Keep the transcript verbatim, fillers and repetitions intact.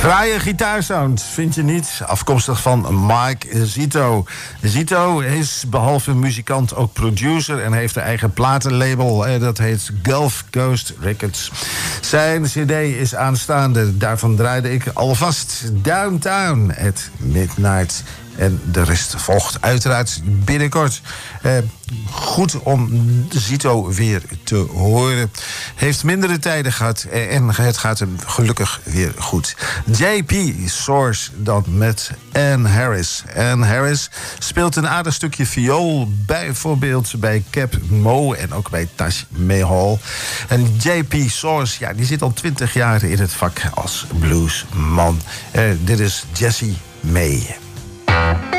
Fraaie gitaarsound, vind je niet? Afkomstig van Mike Zito. Zito is behalve muzikant ook producer en heeft een eigen platenlabel. Dat heet Gulf Coast Records. Zijn cd is aanstaande. Daarvan draaide ik alvast Downtown at Midnight. En de rest volgt uiteraard binnenkort. Eh, goed om Zito weer te horen. Heeft mindere tijden gehad en het gaat hem gelukkig weer goed. J P Source dan met Ann Harris. Ann Harris speelt een aardig stukje viool, bijvoorbeeld bij Cap Mo en ook bij Taj Mahal. En J P Source, ja, die zit al twintig jaar in het vak als bluesman. Eh, dit is Jessie May.